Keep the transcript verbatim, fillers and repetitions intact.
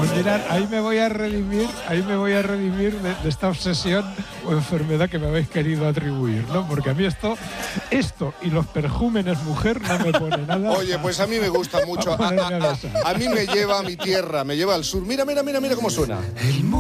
Pues mirad, ahí me voy a redimir, ahí me voy a redimir de, de esta obsesión o enfermedad que me habéis querido atribuir, ¿no? Porque a mí esto, esto y los perjúmenes mujer no me pone nada. Oye, pues a mí me gusta mucho. A, a, a, a mí me lleva a mi tierra, me lleva al sur. Mira, mira, mira, mira cómo suena.